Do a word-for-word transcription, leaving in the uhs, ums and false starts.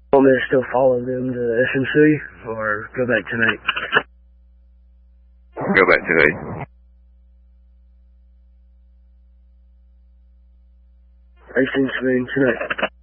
Want me to still follow them to S M C, or go back tonight? Go back tonight. Hastings, I mean, tonight.